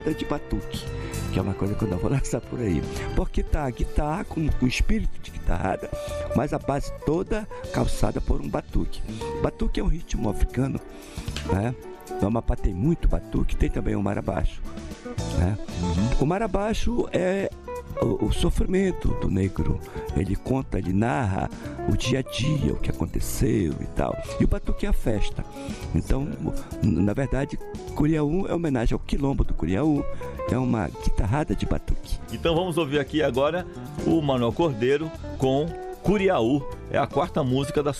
de batuque, que é uma coisa que eu não vou lançar por aí, porque tá a guitarra com espírito de guitarrada, mas a base toda calçada por um batuque. Batuque é um ritmo africano, né? No Amapá tem muito batuque, tem também o marabaixo, né? O marabaixo é o sofrimento do negro, ele conta, ele narra o dia a dia, o que aconteceu e tal. E o batuque é a festa. Então, na verdade, Curiaú é homenagem ao quilombo do Curiaú, é uma guitarrada de batuque. Então vamos ouvir aqui agora o Manuel Cordeiro com Curiaú, é a quarta música da